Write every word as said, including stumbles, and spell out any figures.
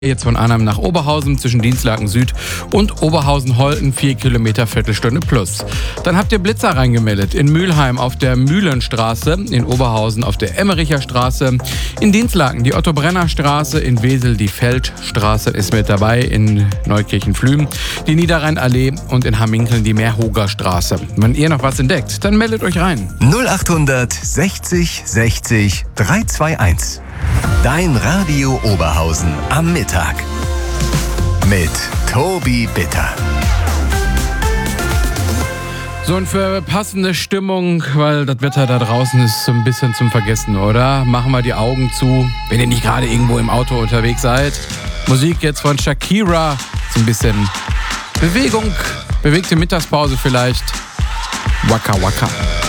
Jetzt von Arnhem nach Oberhausen zwischen Dinslaken Süd und Oberhausen-Holten, vier Kilometer, Viertelstunde plus. Dann habt ihr Blitzer reingemeldet. In Mülheim auf der Mühlenstraße, in Oberhausen auf der Emmericher Straße, in Dinslaken die Otto-Brenner-Straße, in Wesel die Feldstraße ist mit dabei, in Neukirchen-Flühm die Niederrheinallee und in Hamminkeln die Meerhoger Straße. Wenn ihr noch was entdeckt, dann meldet euch rein. null achthundert sechzig sechzig dreihunderteinundzwanzig. Dein Radio Oberhausen am Mittag mit Tobi Bitter. So, und für passende Stimmung, weil das Wetter da draußen ist so ein bisschen zum Vergessen, oder? Machen wir die Augen zu, wenn ihr nicht gerade irgendwo im Auto unterwegs seid. Musik jetzt von Shakira, so ein bisschen Bewegung, bewegte Mittagspause vielleicht. Waka Waka.